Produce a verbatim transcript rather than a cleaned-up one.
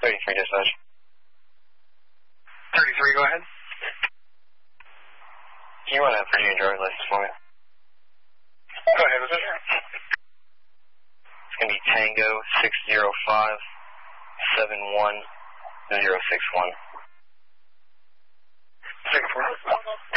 thirty-three dispatch. thirty-three, go ahead. Can you run a Virginia driver's license for me? Go ahead, what's it? It's going to be Tango six zero five seven one zero six one. Singapore.